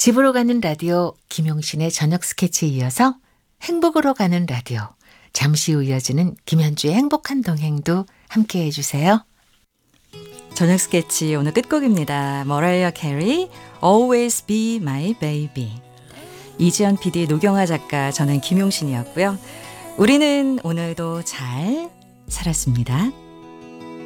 집으로 가는 라디오 김용신의 저녁 스케치에 이어서 행복으로 가는 라디오 잠시 후 이어지는 김현주의 행복한 동행도 함께해 주세요. 저녁 스케치 오늘 끝곡입니다. 머라이어 캐리 Always Be My Baby. 이지연 PD, 노경아 작가, 저는 김용신이었고요. 우리는 오늘도 잘 살았습니다.